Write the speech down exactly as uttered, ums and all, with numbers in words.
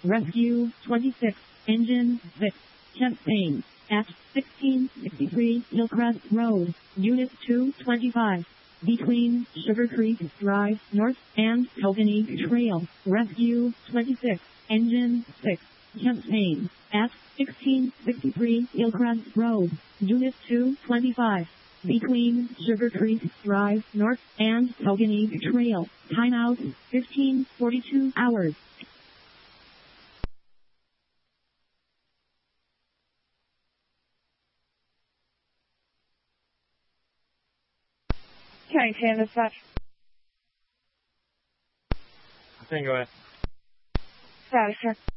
Rescue twenty-six, Engine six, Champaign, at sixteen sixty-three Hillcrest Road, Unit two twenty-five. Between Sugar Creek Drive North and Tokenie Trail. Rescue twenty-six, Engine six, Champaign, at sixteen sixty-three Hillcrest Road, Unit two twenty-five. Between Sugar Creek Drive North and Tokenie Trail. Timeout fifteen forty-two hours. Okay, Sam, dispatch. Tango, Status, sir.